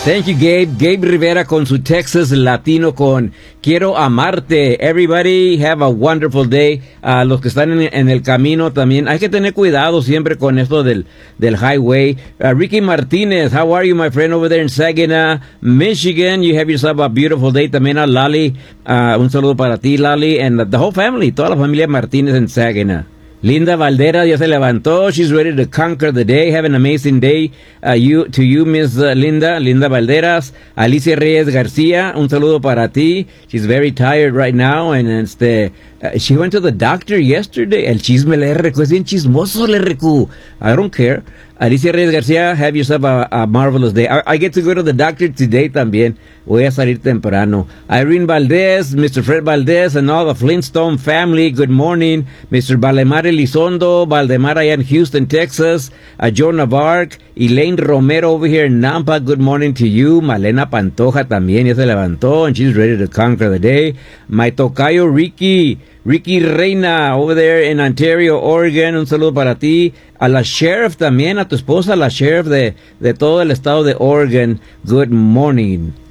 Thank you, Gabe. Gabe Rivera con su Texas Latino con Quiero Amarte. Everybody have a wonderful day. Los que están en el camino también. Hay que tener cuidado siempre con esto del highway. Ricky Martinez, how are you, my friend, over there in Saginaw, Michigan? You have yourself a beautiful day. También a Lali. Un saludo para ti, Lali, and the whole family. Toda la familia Martínez en Saginaw. Linda Valdera ya se levantó. She's ready to conquer the day. Have an amazing day. To you, Miss Linda Valderas. Alicia Reyes García, un saludo para ti. She's very tired right now, and she went to the doctor yesterday. El chisme le recu, es bien chismoso le recu. I don't care. Alicia Reyes García, have yourself a marvelous day. I get to go to the doctor today también. Voy a salir temprano. Irene Valdez, Mr. Fred Valdez, and all the Flintstone family, good morning. Mr. Valdemar Elizondo, Valdemar allá in Houston, Texas. Joe Navarre, Elaine Romero over here in Nampa, good morning to you. Malena Pantoja también, ya se levantó, and she's ready to conquer the day. My tocayo Ricky Reina, over there in Ontario, Oregon, un saludo para ti. A la sheriff también, a tu esposa, la sheriff de todo el estado de Oregon, good morning.